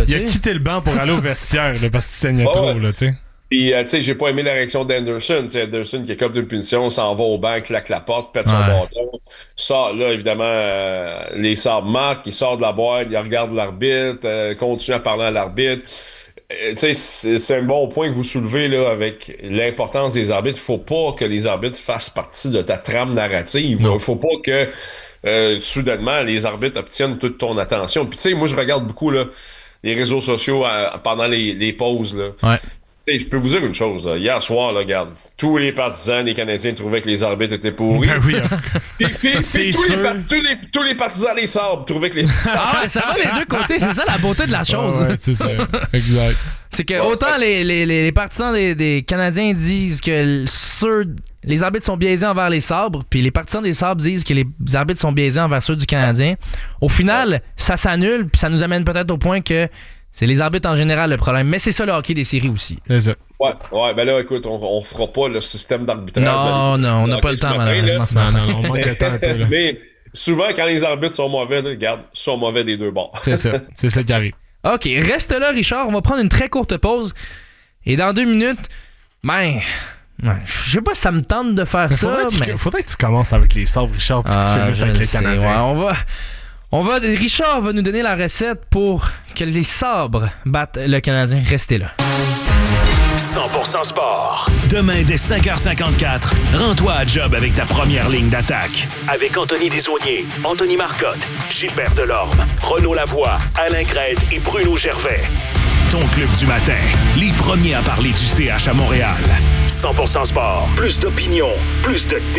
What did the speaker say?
là. Il a quitté le banc pour aller au vestiaire là, parce qu'il saignait trop, là, tu sais. Puis, tu sais, j'ai pas aimé la réaction d'Anderson. T'sais, Anderson qui écope d'une punition, s'en va au banc, claque la porte, pète son bâton. Sort, là, évidemment, les sabres marquent, il sort de la boîte, il regarde l'arbitre, continue à parler à l'arbitre. Tu sais, c'est un bon point que vous soulevez là, avec l'importance des arbitres. Il faut pas que les arbitres fassent partie de ta trame narrative. Il faut pas que, soudainement, les arbitres obtiennent toute ton attention. Puis, tu sais, moi, je regarde beaucoup là, les réseaux sociaux pendant les pauses. Là. Ouais. Tu sais, je peux vous dire une chose, là. Hier soir, là, regarde, tous les partisans des Canadiens trouvaient que les arbitres étaient pourris. Ben oui, puis tous les partisans des Sabres trouvaient que les... Ah ouais, ça va les deux côtés, c'est ça la beauté de la chose. Ouais, c'est ça, exact. C'est que autant les partisans des Canadiens disent que les arbitres sont biaisés envers les Sabres, puis les partisans des Sabres disent que les arbitres sont biaisés envers ceux du Canadien. Au final, ça s'annule, puis ça nous amène peut-être au point que c'est les arbitres en général le problème. Mais c'est ça le hockey des séries aussi. C'est ça. Ouais, ben là, écoute, on fera pas le système d'arbitrage. Non, on n'a pas le temps, malheureusement. Non, on manque de temps un peu, là. Mais souvent, quand les arbitres sont mauvais, là, regarde, ils sont mauvais des deux bords. C'est ça qui arrive. OK, reste là, Richard. On va prendre une très courte pause. Et dans 2 minutes, je sais pas si ça me tente de faire ça, mais... Faudrait que tu commences avec les Sabres, Richard, puis tu finisses avec les Canadiens. Ouais, Richard va nous donner la recette pour que les Sabres battent le Canadien. Restez là. 100% sport. Demain, dès 5h54, rends-toi à job avec ta première ligne d'attaque. Avec Anthony Desaulniers, Anthony Marcotte, Gilbert Delorme, Renaud Lavoie, Alain Crête et Bruno Gervais. Ton club du matin. Les premiers à parler du CH à Montréal. 100% sport. Plus d'opinion, plus de